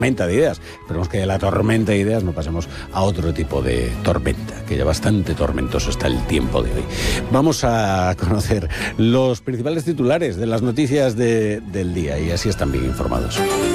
tormenta de ideas. Esperemos que de la tormenta de ideas no pasemos a otro tipo de tormenta, que ya bastante tormentoso está el tiempo de hoy. Vamos a conocer los principales titulares de las noticias del día y así están bien informados.